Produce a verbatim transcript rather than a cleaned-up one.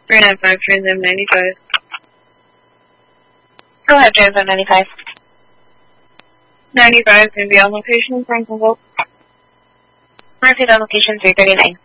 three nine five, Trans M ninety-five. Go ahead, Trans M ninety-five. ninety-five, going to be on location, Franklinville. Mercy on location three thirty-nine.